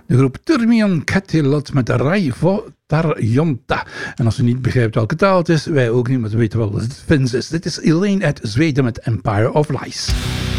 De groep Turmion Catilot met Rai Votarjonta. En als u niet begrijpt welke taal het is, wij ook niet, maar we weten wel dat het Fins is. Dit is Elaine uit Zweden met Empire of Lies.